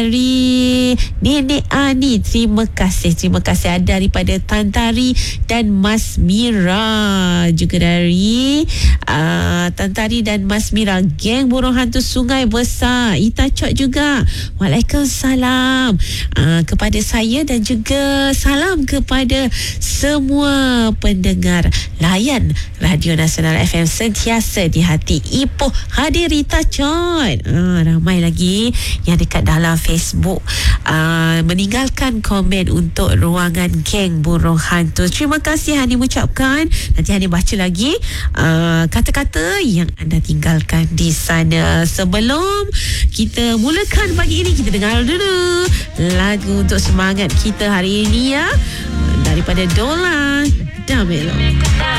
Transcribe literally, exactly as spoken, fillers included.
dari Nenek Ani, terima kasih. Terima kasih ada daripada Tantari dan Mas Mira, juga dari uh, Tantari dan Mas Mira, geng burung hantu Sungai Besar, Ita Cok juga. Waalaikumsalam uh, kepada saya dan juga salam kepada semua pendengar layan Radio Nasional F M sentiasa di hati. Ipoh hadir Ita Cok. uh, ramai lagi yang dekat dalam Facebook uh, meninggalkan komen untuk ruangan geng burung hantu. Terima kasih Hani mengucapkan. Nanti Hani baca lagi uh, kata-kata yang anda tinggalkan di sana. Sebelum kita mulakan pagi ini, kita dengar dulu lagu untuk semangat kita hari ini ya, daripada Dola Damelo.